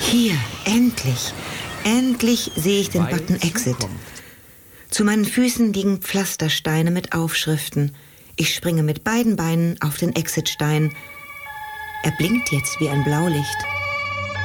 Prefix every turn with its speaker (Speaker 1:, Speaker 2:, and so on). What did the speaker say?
Speaker 1: Hier, endlich. Endlich sehe ich den Button Exit. Zu meinen Füßen liegen Pflastersteine mit Aufschriften. Ich springe mit beiden Beinen auf den Exitstein. Er blinkt jetzt wie ein Blaulicht.